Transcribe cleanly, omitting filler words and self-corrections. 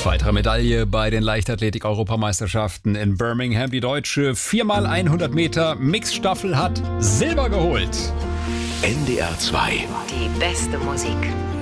Weitere Medaille bei den Leichtathletik-Europameisterschaften in Birmingham. Die deutsche 4x100 Meter Mixstaffel hat Silber geholt. NDR 2. Die beste Musik.